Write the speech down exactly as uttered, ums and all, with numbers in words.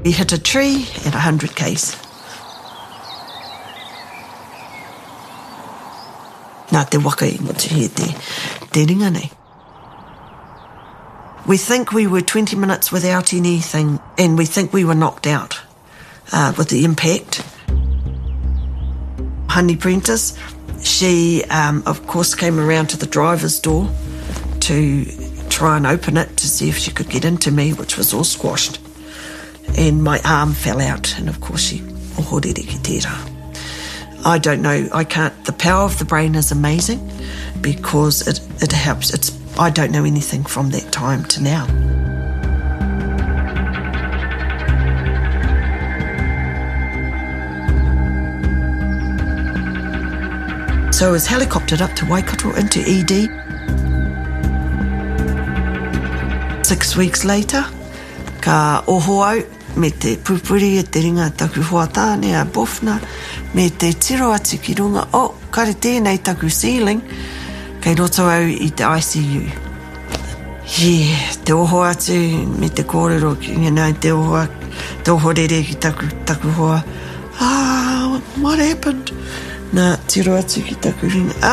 We hit a tree at one hundred kays. Nā te waka i motu he te, te ringa nei. We think we were twenty minutes without anything, and we think we were knocked out uh, with the impact. Honey Prentice, she, um, of course, came around to the driver's door to try and open it to see if she could get into me, which was all squashed. And my arm fell out, and of course she ohorere ki tērā. I don't know, I can't, the power of the brain is amazing because it, it helps. It's, I don't know anything from that time to now. So I was helicoptered up to Waikato into E D. Six weeks later, ka oho au me te pupuri e te ringa taku huatāne a Bofna, me te tiro atu ki runga, oh, kare tēnei taku ceiling, kei roto au i te I C U. Yeah, te oho atu me te kōrero, you know, te oho, te oho rere ki taku, taku hoa. Ah, what happened? Nā, tiro atu ki taku ringa.